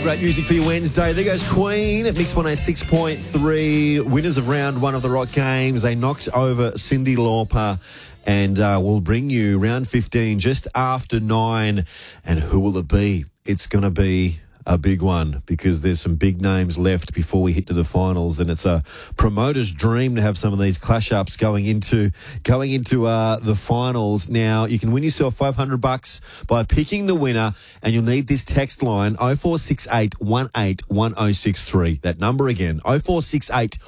great music for your Wednesday. There goes Queen at Mix 106.3. Winners of round one of the Rock Games. They knocked over Cyndi Lauper. And we'll bring you round 15 just after 9. And who will it be? It's going to be a big one because there's some big names left before we hit to the finals, and it's a promoter's dream to have some of these clash-ups going into the finals. Now, you can win yourself $500 by picking the winner, and you'll need this text line 0468 181063. That number again, 0468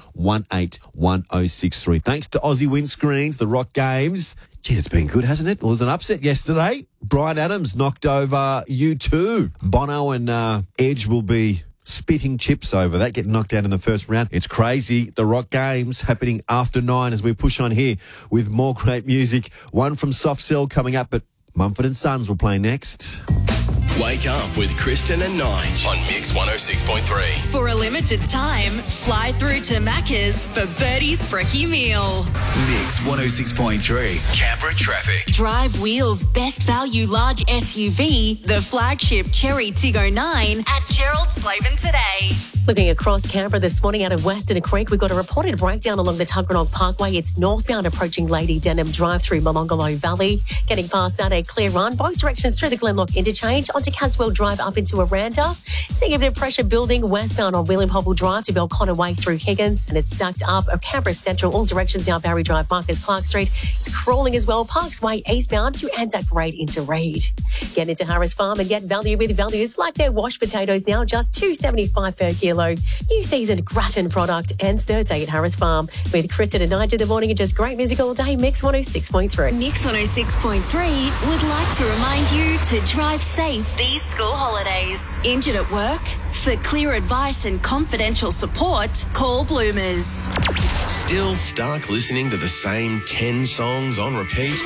181063. Thanks to Aussie Windscreens, the Rock Games. Geez, it's been good, hasn't it? Well, it was an upset yesterday. Bryan Adams knocked over U2. Bono and Edge will be spitting chips over that, getting knocked out in the first round. It's crazy. The Rock Games happening after 9 as we push on here with more great music. One from Soft Cell coming up, but Mumford & Sons will play next. Wake up with Kristen and Nige on Mix 106.3. For a limited time, fly through to Macca's for Birdie's Brekkie Meal. Mix 106.3. Canberra traffic. Drive Wheels' best value large SUV, the flagship Cherry Tiggo 9 at Gerald Slavin today. Looking across Canberra this morning out of Western Creek, we've got a reported breakdown along the Tuggeranong Parkway. It's northbound approaching Lady Denham Drive through Molonglo Valley. Getting past that, a clear run both directions through the Glenlock interchange onto Caswell Drive up into Aranda. Seeing a bit of pressure building westbound on William Hobble Drive to Belconnen Way through Higgins, and it's stacked up of Canberra Central all directions down Barry Drive, Marcus Clark Street. It's crawling as well, Parks Way eastbound to Anzac Parade into Reid. Get into Harris Farm and get value with values like their washed potatoes now just $2.75 per kilo. New season Grattan product ends Thursday at Harris Farm. With Kristen and Nige in the morning and just great music all day, Mix 106.3. Mix 106.3 would like to remind you to drive safe these school holidays. Injured at work? For clear advice and confidential support, call Bloomers. Still stuck listening to the same 10 songs on repeat?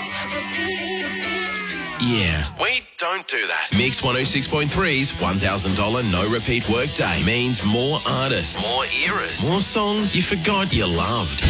Yeah, we don't do that. Mix 106.3's $1,000 no repeat workday means more artists, more eras, more songs you forgot you loved.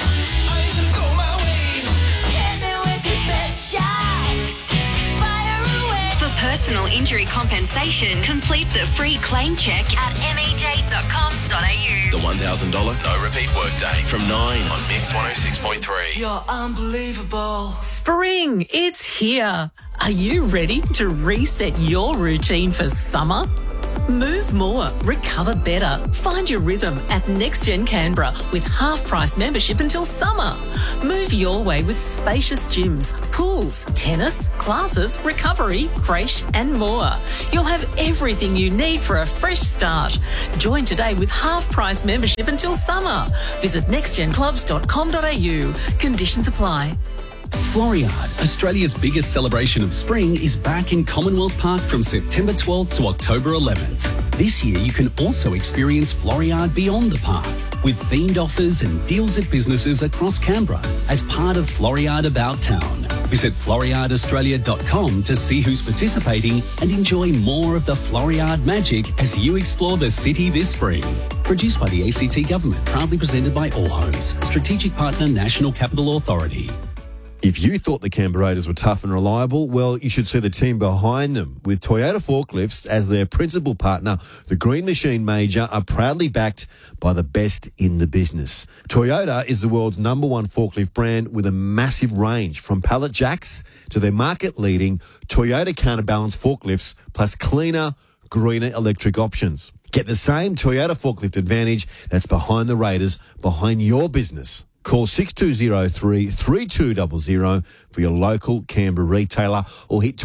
Personal injury compensation, complete the free claim check at mej.com.au. The $1,000 no repeat workday from 9 on Mix 106.3. You're unbelievable. Spring, it's here. Are you ready to reset your routine for summer? Move more, recover better. Find your rhythm at NextGen Canberra with half-price membership until summer. Move your way with spacious gyms, pools, tennis, classes, recovery, creche and more. You'll have everything you need for a fresh start. Join today with half-price membership until summer. Visit nextgenclubs.com.au. Conditions apply. Floriade, Australia's biggest celebration of spring, is back in Commonwealth Park from September 12th to October 11th. This year, you can also experience Floriade beyond the park, with themed offers and deals at businesses across Canberra as part of Floriade About Town. Visit floriadeaustralia.com to see who's participating and enjoy more of the Floriade magic as you explore the city this spring. Produced by the ACT Government, proudly presented by All Homes, strategic partner National Capital Authority. If you thought the Canberra Raiders were tough and reliable, well, you should see the team behind them. With Toyota Forklifts as their principal partner, the Green Machine Major are proudly backed by the best in the business. Toyota is the world's #1 forklift brand with a massive range, from pallet jacks to their market-leading Toyota counterbalance forklifts, plus cleaner, greener electric options. Get the same Toyota forklift advantage that's behind the Raiders, behind your business. Call 6203-3200 for your local Canberra retailer or hit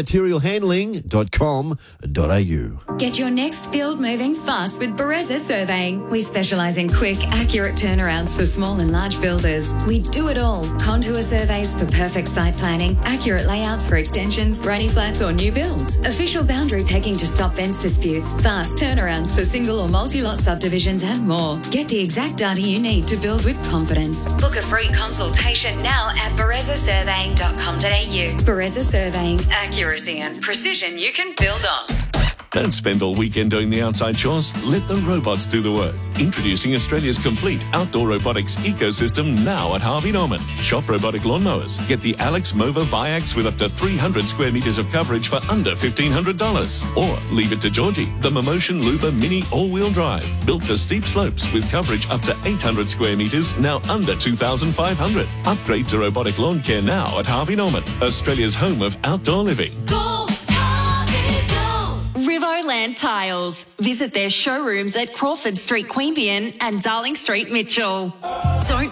toyotamaterialhandling.com.au. Get your next build moving fast with Bereza Surveying. We specialise in quick, accurate turnarounds for small and large builders. We do it all. Contour surveys for perfect site planning, accurate layouts for extensions, granny flats or new builds, official boundary pegging to stop fence disputes, fast turnarounds for single or multi-lot subdivisions and more. Get the exact data you need to build with confidence. Book a free consultation now at berezasurveying.com.au. Bereza Surveying, accuracy and precision you can build on. Don't spend all weekend doing the outside chores. Let the robots do the work. Introducing Australia's complete outdoor robotics ecosystem now at Harvey Norman. Shop robotic lawnmowers. Get the Alex Mova Viax with up to 300 square metres of coverage for under $1,500. Or leave it to Georgie, the Momotion Luba Mini all-wheel drive. Built for steep slopes with coverage up to 800 square metres, now under $2,500. Upgrade to robotic lawn care now at Harvey Norman, Australia's home of outdoor living. Go, Harvey, go! Rivoland Tiles. Visit their showrooms at Crawford Street, Queanbeyan and Darling Street, Mitchell. Don't